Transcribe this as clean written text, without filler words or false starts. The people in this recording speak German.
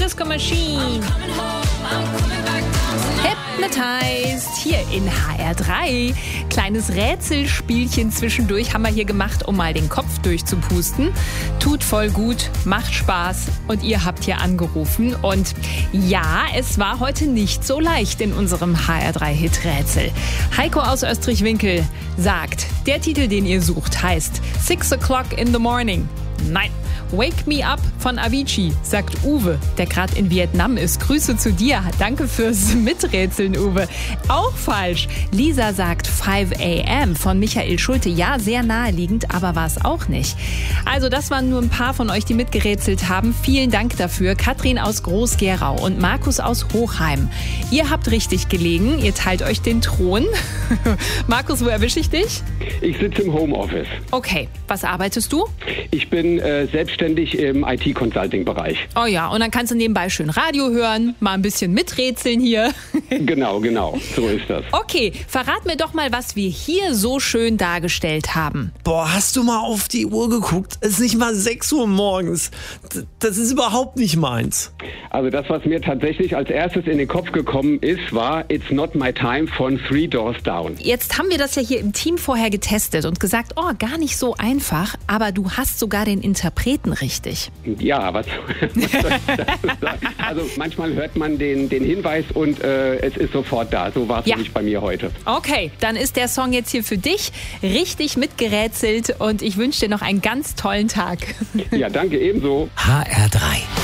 Disco Machine. Hypnotized hier in HR3. Kleines Rätselspielchen zwischendurch haben wir hier gemacht, um mal den Kopf durchzupusten. Tut voll gut, macht Spaß und ihr habt hier angerufen. Und ja, es war heute nicht so leicht in unserem HR3-Hit-Rätsel. Heiko aus Österreich-Winkel sagt, der Titel, den ihr sucht, heißt 6 o'clock in the morning. Nein. Wake Me Up von Avicii, sagt Uwe, der gerade in Vietnam ist. Grüße zu dir. Danke fürs Miträtseln, Uwe. Auch falsch. Lisa sagt 5 a.m. von Michael Schulte. Ja, sehr naheliegend, aber war es auch nicht. Also das waren nur ein paar von euch, die mitgerätselt haben. Vielen Dank dafür. Katrin aus Groß-Gerau und Markus aus Hochheim. Ihr habt richtig gelegen. Ihr teilt euch den Thron. Markus, wo erwische ich dich? Ich sitze im Homeoffice. Okay, was arbeitest du? Ich bin selbstständig im IT-Consulting-Bereich. Oh ja, und dann kannst du nebenbei schön Radio hören, mal ein bisschen miträtseln hier. Genau, so ist das. Okay, verrat mir doch mal, was wir hier so schön dargestellt haben. Boah, hast du mal auf die Uhr geguckt? Es ist nicht mal 6 Uhr morgens. Das ist überhaupt nicht meins. Also das, was mir tatsächlich als erstes in den Kopf gekommen ist, war It's Not My Time von Three Doors Down. Jetzt haben wir das ja hier im Team vorher getestet und gesagt, oh, gar nicht so einfach, aber du hast sogar den Interpreten richtig. Ja, was soll ich dazu sagen? Also manchmal hört man den Hinweis und es ist sofort da. So war es nämlich bei mir heute. Okay, dann ist der Song jetzt hier für dich richtig mitgerätselt und ich wünsche dir noch einen ganz tollen Tag. Ja, danke ebenso. HR3